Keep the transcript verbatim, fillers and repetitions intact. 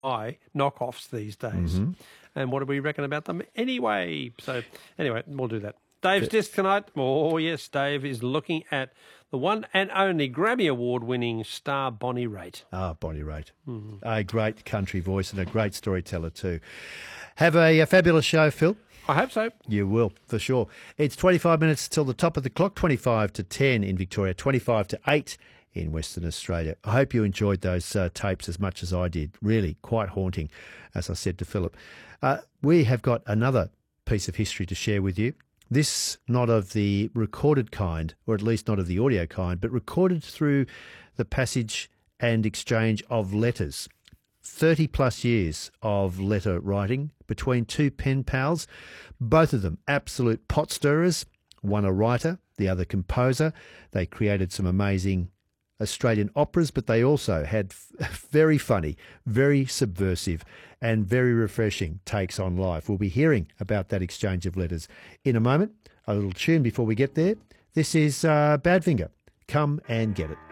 buy knockoffs these days. Mm-hmm. And what do we reckon about them anyway? So anyway, we'll do that. Dave's Disc tonight. Oh, yes, Dave is looking at the one and only Grammy Award-winning star Bonnie Raitt. Ah, Bonnie Raitt. Mm-hmm. A great country voice and a great storyteller too. Have a, a fabulous show, Phil. I hope so. You will, for sure. It's twenty-five minutes till the top of the clock, twenty-five to ten in Victoria, twenty-five to eight in Western Australia. I hope you enjoyed those uh, tapes as much as I did. Really quite haunting, as I said to Philip. Uh, we have got another piece of history to share with you. This not of the recorded kind, or at least not of the audio kind, but recorded through the passage and exchange of letters. thirty plus years of letter writing between two pen pals, both of them absolute pot stirrers, one a writer, the other composer. They created some amazing Australian operas, but they also had f- very funny, very subversive and very refreshing takes on life. We'll be hearing about that exchange of letters in a moment. A little tune before we get there. This is uh, Badfinger. Come and get it.